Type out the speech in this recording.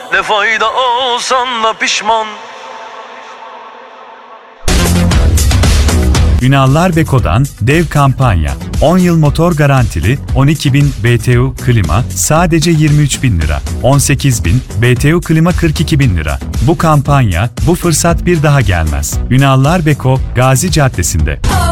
Ne fayda olsan da pişman. Ünallar Beko'dan dev kampanya. 10 yıl motor garantili 12.000 BTU klima sadece 23.000 lira. 18.000 BTU klima 42.000 lira. Bu kampanya, bu fırsat bir daha gelmez. Ünallar Beko, Gazi Caddesi'nde.